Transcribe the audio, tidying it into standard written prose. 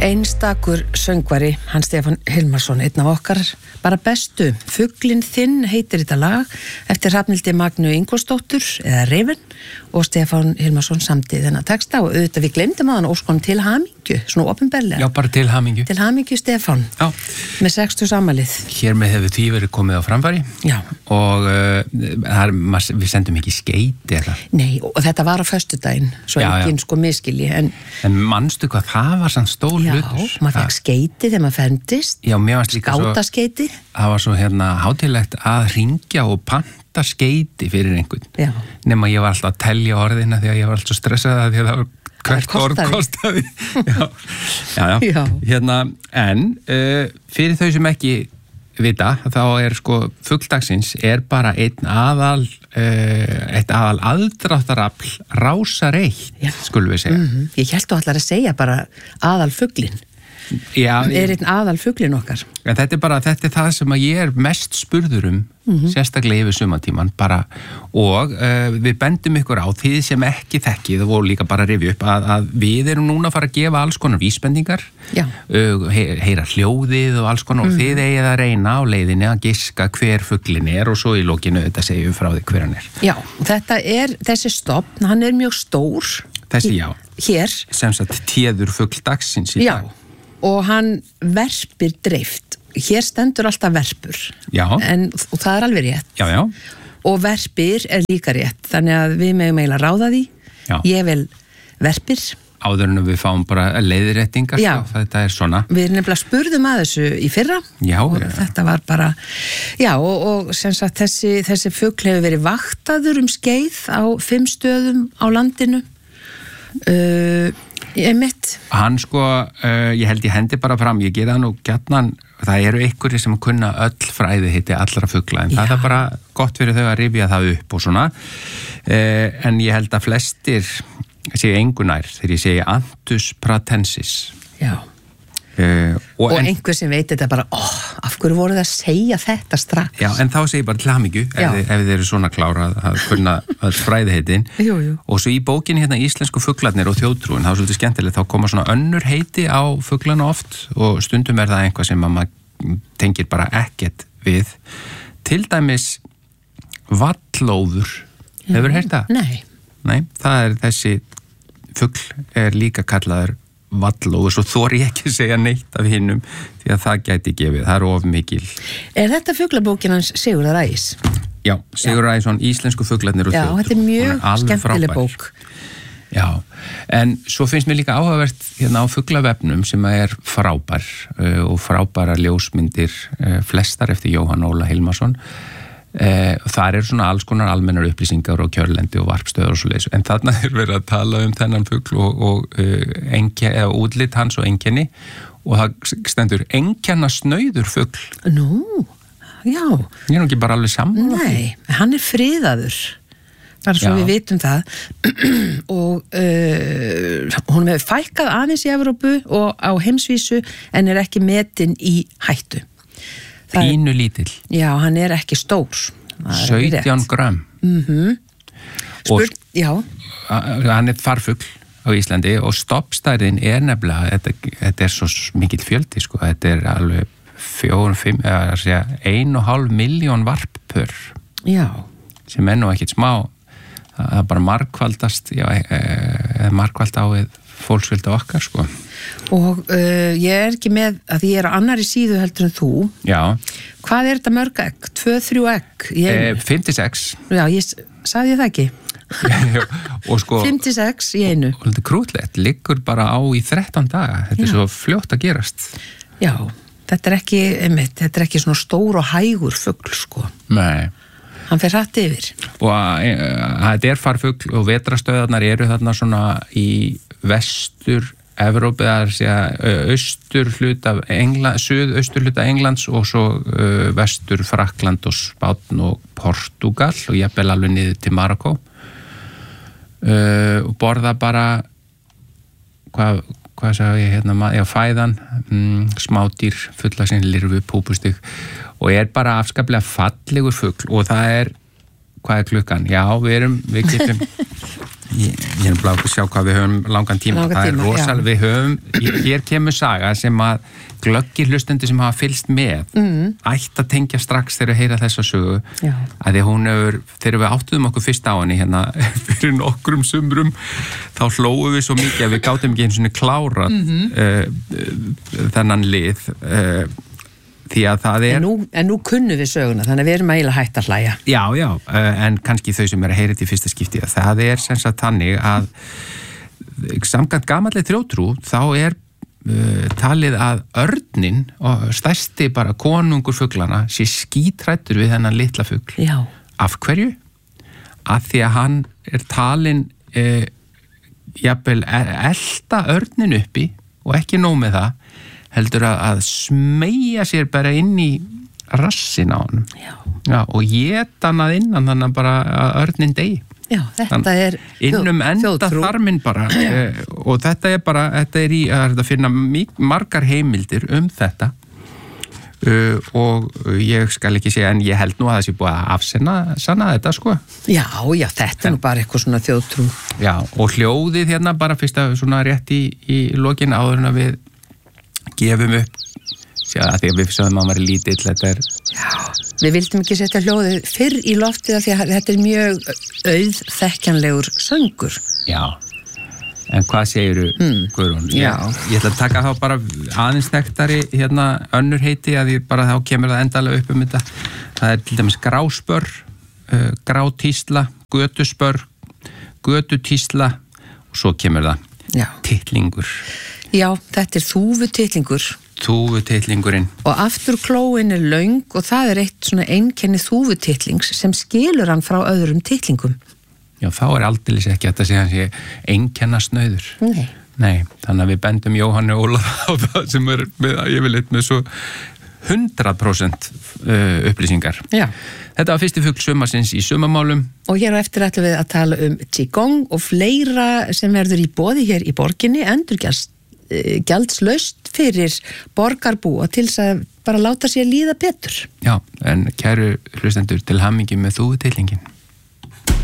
Einstakur söngvari, hann Stefán Hilmarsson, einn af okkar bara bestu. Fuglinn þinn heitir þetta lag eftir Hrafnhildi Magnu Ingólfsdóttur eða Reifun og Stefán Hilmarsson samdi þennan texta og auðvitað við glemdum að hann óskonum til hamingju, svona opinberlega. Já, bara til hamingju. Til hamingju Stefán. Já. Með 60 afmælið. Hér með hefur því verið komið á framfæri. Já. Og við sendum ekki skeyti eða? Nei, og þetta var á föstudaginn, svo enginn sko miskilji. En manstu hvað það var sann stór hlutur? Já, maður fekk skeyti þegar maður ferndist. Já, mér varst líka skátaskeyti. Það var svo hátíðlegt að hringja og panta skeyti fyrir einhvern. Já. Nema ég var alltaf að telja orðina því að ég var alltaf stressað að því að það var hvert orð kostaði. Já. En fyrir þau sem ekki vita, þá sko fugldagsins bara eitt aðal aðdráttarafl Rásar 1, skulum við segja. Ég hélt þú allar að segja bara aðal fuglinn. Já, einn aðal fuglinn okkar. En þetta er það sem að ég er mest spurður sérstaklega yfir sumartíman og við bendum ykkur á því sem ekki þekkið og líka bara rifja upp að við erum núna að fara að gefa alls konar vísbendingar, heyra hljóðið og alls konar og þið eigið að reyna á leiðinni að giska hver fuglinn og svo í lokinu þetta segjum frá því hver hann er. Já, þessi stofn, hann er mjög stór. Þessi, já. Hér. Sem sagt téður fugldagsins í dag. Já. Og hann verpir dreift. Hér stendur alltaf verpur. Já. Og það er alveg rétt. Já. Og verpir er líka rétt. Þannig að við megum eiginlega ráða því. Já. Ég vel verpir. Áður en við fáum bara leiðréttingar. Já. Þetta er svona. Við nefnilega spurðum að þessu í fyrra. Já. Og þetta var bara, og sem sagt þessi fugl hefur verið vaktaður skeið á 5 stöðum á landinu. Hann ég held ég hendi bara fram, ég gera nú gjarnan, það eru einhverjir sem kunna öll fræði heiti allra fugla, en það er bara gott fyrir þau að rifja það upp og svona, en ég held að flestir séu engunær þegar ég segi Anthus pratensis. Já. Og einhver sem veit þetta bara, af hverju voru það að segja þetta strax? Já, en þá segi ég bara til hamingju ef þið eru svona klára að kunna fræðiheitin. Jú. Og svo í bókinni Íslensku fuglarnir og þjóðtrúin, þá er svolítið skemmtilegt, þá koma svona önnur heiti á fuglana oft og stundum er það eitthvað sem maður tengir bara ekkert við. Til dæmis vallóður. Hefur heyrt það? Nei, það er þessi fugl er líka kallaður vallóður, svo þori ég ekki að segja neitt af hinnum því að það gæti gefið, það er of mikil. Er þetta fuglabókin hans Sigurðar Ægis? Já, Sigurður Ægisson, Íslensku fuglarnir og þjóðtrú. Já, þetta er mjög skemmtileg bók. Já, en svo finnst mér líka áhugavert á fuglavefnum sem er frábær og frábæra ljósmyndir flestar eftir Jóhann Óla Hilmarsson. Þar svona alls konar almennar upplýsingar og kjörlendi og varpstöður og svo leiðis, en þarna verið að tala þennan fugl og útlit hans og einkenni og það stendur einkenna snauður fugl. Nú, já. Ég er nú ekki bara alveg saman. Nei, hann er friðaður, bara svo við vitum það og hún hefur fækkað aðeins í Evrópu og á heimsvísu en er ekki metin í hættu. Pínu lítill. Já, hann er ekki stór. 17 gram. Já. Hann er farfugl á Íslandi og stoppstærðin er nefnilega, þetta er svo mikill fjöldi, þetta er alveg 1,5 milljón varppör. Já. Sem nú ekkert smá, það er bara margfaldast, margfald á við fólksfjölda okkar, Og ég er ekki með að ég er á annari síðu heldur en þú. Já. Hvað er þetta mörg egg? 2-3 egg? 56. Já, sagði ég það ekki? Og 56 í einu. Og þetta krútlegt, liggur bara á í 13 daga. Þetta er svo fljótt að gerast. Já, þetta er ekki svona stór og hægur fugl, Nei. Hann fer hratt yfir. Og þetta er farfugl og vetrastöðarnar eru þarna svona í vestur Evrópu, það austur hluta suðaustur hluta Englands og svo vestur Frakkland og Spánn og Portúgal og jafnvel alveg niður til Marokkó og borða bara hvað sagði ég fæðan, smádýr, fullaxinn, lirfu, púpustig og er bara afskaplega fallegur fugl og það hvað er klukkan? Já, við getum Ég er bara að sjá hvað við höfum langan tíma. Það er rosalega, við höfum, hér kemur saga sem að glöggir hlustendur sem hafa fylgst með ætti að tengja strax þegar við heyra þessa sögu. Já. Að því hún hefur, þegar við áttuðum okkur fyrst á henni hérna fyrir nokkrum sumrum, þá hlóum við svo mikið að við gátum ekki einu svona klárað þennan lið. Því að það er... En nú kunnum við söguna, þannig að við erum eiginlega hægt að hlæja. Já, en kannski þau sem er að heyra þetta í fyrsta skipti. Það er sem sagt þannig að samkvæmt gamalli þjóðtrú, þá er talið að örninn og stærsti bara konungur fuglana sé skítrættur við þennan litla fugl. Já. Af hverju? Af því að hann er talinn jafnvel elta örnin uppi og ekki nóg með það, heldur að smeygja sér bara inn í rassin á hann. Já, og éta hann að innan þannig að bara að örnin degi. Já, þetta er innum enda þarminn bara og þetta er bara, þetta er að finna margar heimildir þetta og ég skal ekki segja, en ég held nú að það sé búið að afsanna þetta sko. Já, þetta er nú bara eitthvað svona þjóðtrú. Já, og hljóðið hérna bara fyrst að svona rétt í lokin áður en að við gefum upp. Sjá, að því að við sögum að maður er lítill, þetta er... Já, við vildum ekki setja hljóðið fyrr í loftið af því að þetta er mjög auðþekkjanlegur söngur. Já, en hvað segiru, Guðrún? Já. Ég ætla að taka þá bara aðeins þekktari hérna önnur heiti að ég bara þá kemur það endalega upp þetta. Það er til dæmis gráspör, grátísla, götuspör, götutísla og svo kemur það titlingur. Já, þetta er þúfutitlingur. Þúfutitlingurinn. Og afturklóin er löng og það er eitt svona einkenni þúfutitlings sem skilur hann frá öðrum titlingum. Já, þá er aldeilis ekki að þetta sé hann sé einkennasnauður. Nei, þannig að við bendum Jóhanni Ólaf á það sem er yfirleitt með svo 100% upplýsingar. Já. Þetta var fyrsti fugl sumarsins í sumamálum. Og hér á eftir ætlum við að tala qigong og fleira sem verður í boði hér í borginni, gjaldslaust fyrir borgarbúa til þess að bara láta sér líða betur. Já, en kæru hlustendur til hamingju með þúfutillingin.